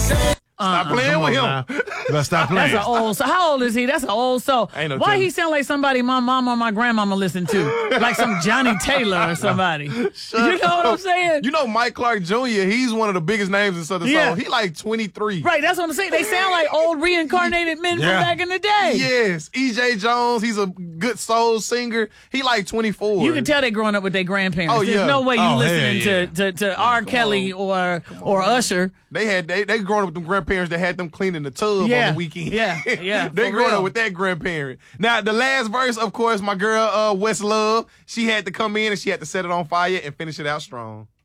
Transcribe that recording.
Stop playing with him. Let's stop playing. That's an old soul. How old is he? That's an old soul. Ain't no Why telling. he sound like somebody my mama or my grandmama listened to? Like some Johnny Taylor or somebody. You know what I'm saying? You know Mike Clark Jr., he's one of the biggest names in Southern Soul. He like 23. Right, that's what I'm saying. They sound like old reincarnated men from back in the day. Yes. E.J. Jones, he's a good soul singer. He like 24. You can tell they growing up with their grandparents. Oh, There's yeah. no way you Oh, listening hell to R. Kelly or Usher. They growing up with them grandparents that had them cleaning the tub on the weekend. Yeah. They for growing real. up with that grandparent. Now, the last verse, of course, my girl West Love, she had to come in and she had to set it on fire and finish it out strong.